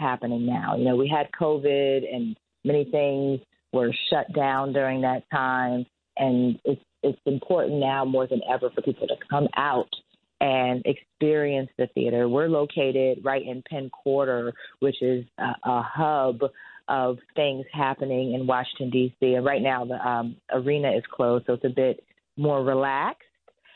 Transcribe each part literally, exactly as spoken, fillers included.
happening now. You know, we had COVID and many things were shut down during that time, and it's it's important now more than ever for people to come out and experience the theater. We're located right in Penn Quarter, which is a, a hub of things happening in Washington, D C. And right now the um, arena is closed, so it's a bit more relaxed.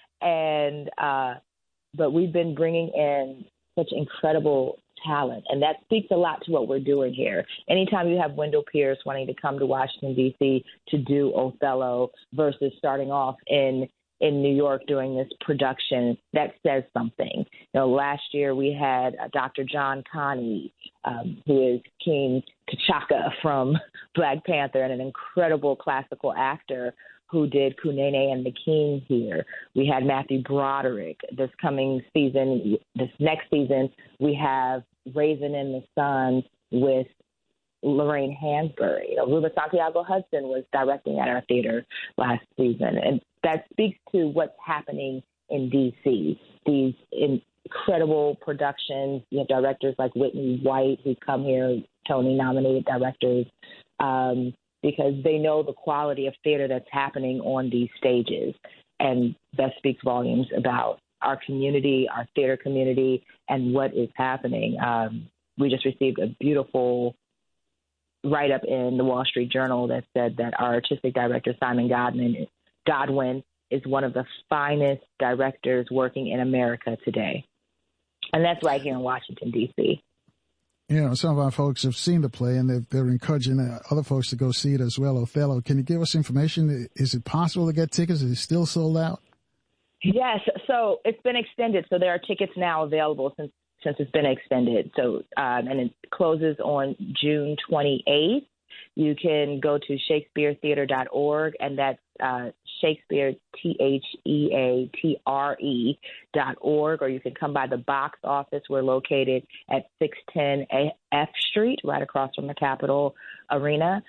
And uh, but we've been bringing in such incredible talent, and that speaks a lot to what we're doing here. Anytime you have Wendell Pierce wanting to come to Washington, D C to do Othello versus starting off in in New York doing this production, that says something. You know, last year we had uh, Doctor John Connie, um, who is King T'Chaka from Black Panther and an incredible classical actor who did Kunene and the King here. We had Matthew Broderick. This coming season, this next season, we have Raisin in the Sun with Lorraine Hansberry. You know, Ruben Santiago Hudson was directing at our theater last season. And that speaks to what's happening in D C. These incredible productions. You have directors like Whitney White who come here, Tony-nominated directors, um, because they know the quality of theater that's happening on these stages. And that speaks volumes about our community, our theater community, and what is happening. Um, we just received a beautiful write-up in the Wall Street Journal that said that our artistic director, Simon Godwin, Godwin is one of the finest directors working in America today. And that's right here in Washington, D C. You know, some of our folks have seen the play, and they're, they're encouraging uh, other folks to go see it as well. Othello, can you give us information? Is it possible to get tickets? Is it still sold out? Yes. So it's been extended. So there are tickets now available since since it's been extended. So um, and it closes on June twenty-eighth. You can go to Shakespeare Theatre dot org, and that's uh, Shakespeare, T H E A T R E dot org, or you can come by the box office. We're located at six ten F Street, right across from the Capitol Arena.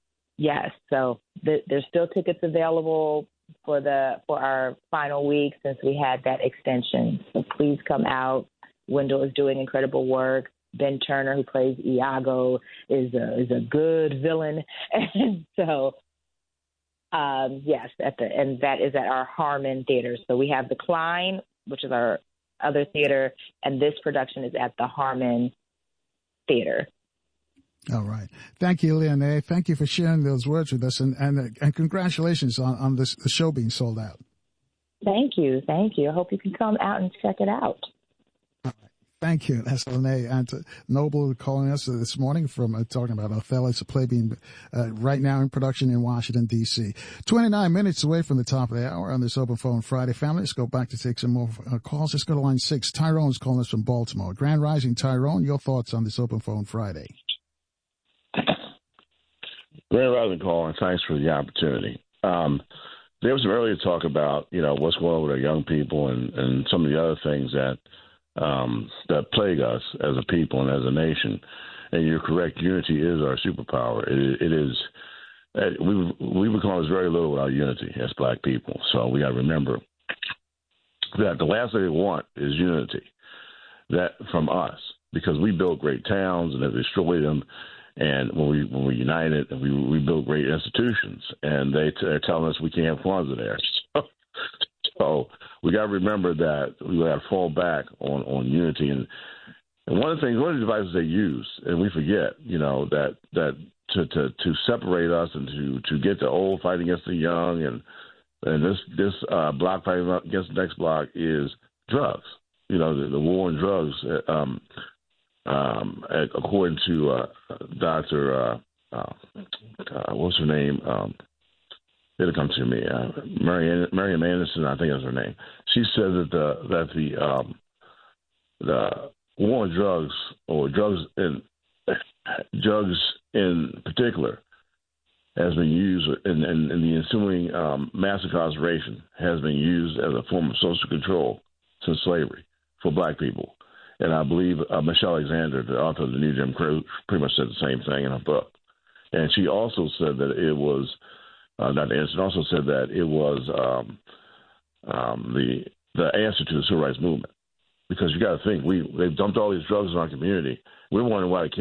Yes, so th- there's still tickets available for the for our final week since we had that extension. So please come out. Wendell is doing incredible work. Ben Turner, who plays Iago, is a, is a good villain. And so, um, yes, at the and that is at our Harmon Theater. So we have the Klein, which is our other theater, and this production is at the Harmon Theater. All right. Thank you, Leonie. Thank you for sharing those words with us, and and, and congratulations on, on this, the show being sold out. Thank you. Thank you. I hope you can come out and check it out. Thank you. That's Leonie Noble calling us this morning from uh, talking about Othello. It's a play being uh, right now in production in Washington, D C. twenty-nine minutes away from the top of the hour on this Open Phone Friday. Family, let's go back to take some more uh, calls. Let's go to line six. Tyrone's calling us from Baltimore. Grand Rising, Tyrone, your thoughts on this Open Phone Friday? Grand Rising call, and thanks for the opportunity. Um, there was some earlier talk about, you know, what's going on with our young people and, and some of the other things that Um, that plague us as a people and as a nation. And you're correct, unity is our superpower. It, it is, we we've accomplished very little without unity as black people. So we got to remember that the last thing they want is unity that from us, because we built great towns and have destroyed them. And when we when we united, and we we built great institutions, and they t- they're telling us we can't have Kwanzaa there. So, So we got to remember that we got to fall back on, on unity. And, and one of the things, one of the devices they use, and we forget, you know, that that to, to, to separate us and to, to get the old fighting against the young, and and this this uh, block fighting against the next block is drugs. You know, the, the war on drugs. Um, um, according to uh, Doctor Uh, uh, uh, what's her name? Um, It'll come to me. Uh, Marian, Marian Anderson, I think is her name. She said that the that the um, the war on drugs, or drugs in drugs in particular, has been used in, in, in the ensuing um, mass incarceration has been used as a form of social control since slavery for black people. And I believe uh, Michelle Alexander, the author of The New Jim Crow, pretty much said the same thing in her book. And she also said that it was. Uh, Doctor Anderson also said that it was um, um, the the answer to the civil rights movement, because you got to think we they've dumped all these drugs in our community. We're wondering why the kids